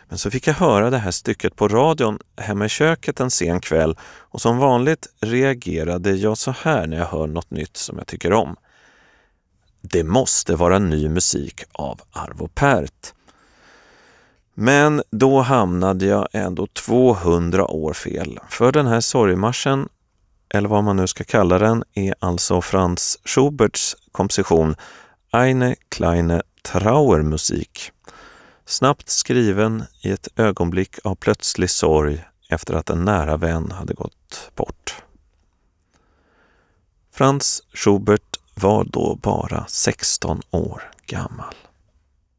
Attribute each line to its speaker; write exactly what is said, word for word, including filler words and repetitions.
Speaker 1: Men så fick jag höra det här stycket på radion hemma i köket en sen kväll och som vanligt reagerade jag så här när jag hör något nytt som jag tycker om. Det måste vara ny musik av Arvo Pärt. Men då hamnade jag ändå tvåhundra år fel. För den här sorgmarschen, eller vad man nu ska kalla den, är alltså Franz Schuberts komposition Eine kleine Trauermusik. Snabbt skriven i ett ögonblick av plötslig sorg efter att en nära vän hade gått bort. Franz Schubert var då bara sexton år gammal.